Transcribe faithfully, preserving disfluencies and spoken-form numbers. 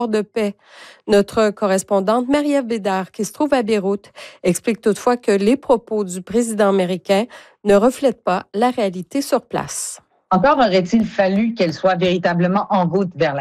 de paix. Notre correspondante Marie-Ève Bédard, qui se trouve à Beyrouth, explique toutefois que les propos du président américain ne reflètent pas la réalité sur place. Encore aurait-il fallu qu'elle soit véritablement en route vers la